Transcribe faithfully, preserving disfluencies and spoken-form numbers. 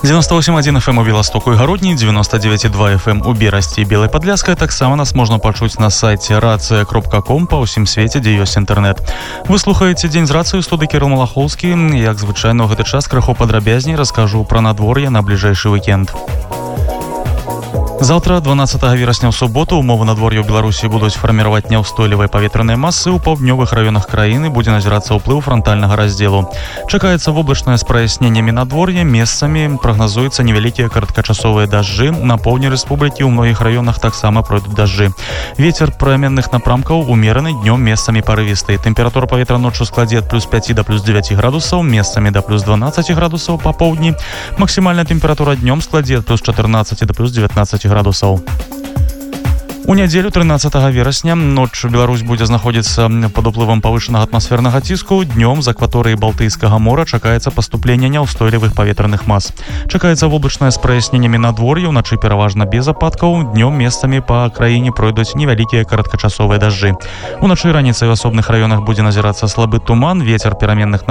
девяносто восемь один эф эм у Беластоку і Гародні, девяносто девять и два эф эм у Берасці і Белай Падляшскай. Таксама нас можна пачуць на сайце рацыя кропка ком па ўсім свеце, дзе ёсць інтэрнэт. Вы слухаеце Дзень з рацыю, студыі Кірыл Малахоўскі. Як звычайна, ў гэты час крыху падрабязней раскажу пра надвор'е на бліжэйшы вікенд. Завтра, дванаццатага верасня, ў суботу, умовы надвор'я ў Беларусі будуць фарміраваць няўстойлівыя паветраныя масы. У паўднёвых раёнах краіны будзе назірацца ўплыў франтальнага раздзелу. Чакаецца воблачнае з праясненнямі надвор'я, месцамі прагназуюцца невялікія кароткачасовыя дажджы. На поўдні рэспублікі ў многіх раёнах таксама пройдуць дажджы. Вецер пераменных напрамкаў умераны, днём месцамі парывісты. Тэмпература паветра ноччу складзе ад плюс пяці да плюс дзевяці градусаў, месцамі да плюс дванаццаці градусаў па поўдні. Максімальная тэмпература днём складзе ад плюс чатырнаццаці да плюс дзевятнаццаці градусаў. У нядзелю, трынаццатага верасня, ноччу Беларусь будзе знаходзіцца пад уплывам павышанага атмасфернага ціску. Днём з акваторыі Балтыйскага мора чакаецца паступленне няўстойлівых паветраных мас. Чакаецца воблачнае з праясненнямі надвор'я, уначы пераважна без ападкаў. Днём месцамі па краіне пройдуць невялікія кароткачасовыя дажджы. Уначы і раніцай у асобных раёнах будзе назірацца слабы туман, вецер пераменных